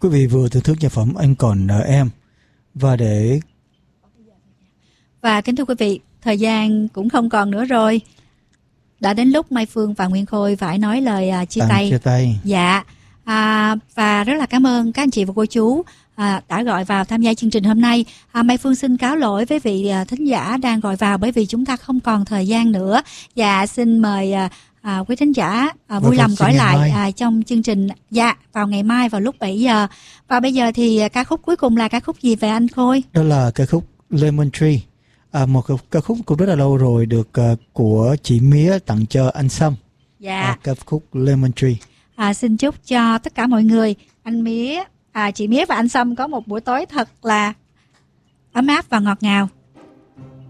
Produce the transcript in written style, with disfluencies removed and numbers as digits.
Quý vị vừa thưởng thức nhạc phẩm Anh Còn Nợ Em. Và kính thưa quý vị, thời gian cũng không còn nữa rồi. Đã đến lúc Mai Phương và Nguyên Khôi phải nói lời chia tay. Dạ. Và rất là cảm ơn các anh chị và cô chú đã gọi vào tham gia chương trình hôm nay. Mai Phương xin cáo lỗi với vị thính giả đang gọi vào bởi vì chúng ta không còn thời gian nữa. Và xin mời quý thính giả vui lòng gọi lại trong chương trình vào ngày mai vào lúc 7 giờ. Và bây giờ thì ca khúc cuối cùng là ca khúc gì về anh Khôi? Đó là ca khúc Lemon Tree. Một ca khúc cũng rất là lâu rồi được của chị Mía tặng cho anh Sâm. Dạ. Ca khúc Lemon Tree. Xin chúc cho tất cả mọi người, anh Mía, chị Mía và anh Sâm có một buổi tối thật là ấm áp và ngọt ngào.